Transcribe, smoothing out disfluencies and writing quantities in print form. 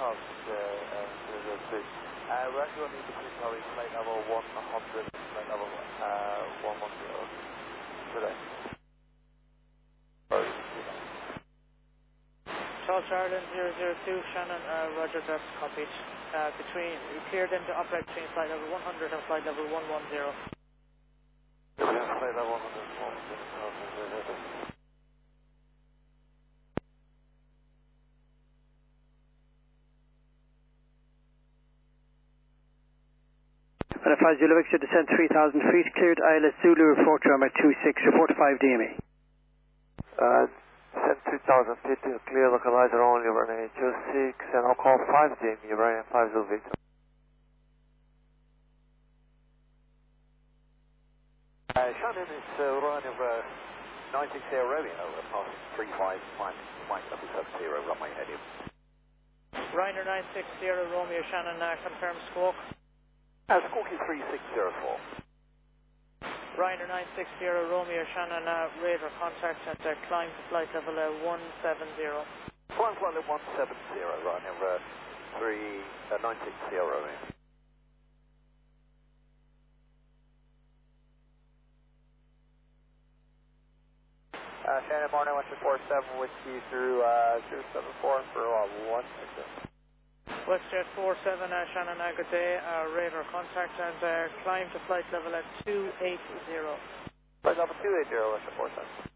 Charles, 002. We're actually on the between flight level 100 and flight level 110 today. Charles Ireland 002, Shannon, Roger, that's copied. You cleared into upright between flight level 100 and flight level 110. Flight level 110. And advise Zulu X to descend 3,000 feet, cleared ILS Zulu, report to runway 26, report 5 DME. Descend 2,000 feet to clear localizer only, runway 26, and I'll call 5 DME, runway 5 Zulu Victor. Shannon, it's running over 960 Romeo, passing 35, flight level 70, runway heading. Ryanair 960 Romeo, Shannon, confirm squawk. Squawky 3604. Ryanair 960 Romeo, Shannon, radar contact and climb to flight level 170. Climb flight level 170, Ryanair 960 Romeo. Shannon, Martin 1247 with you through 074 for 160. WestJet 47, Shannon, good day, radar contact and climb to flight level at 280. Flight level 280, WestJet 47.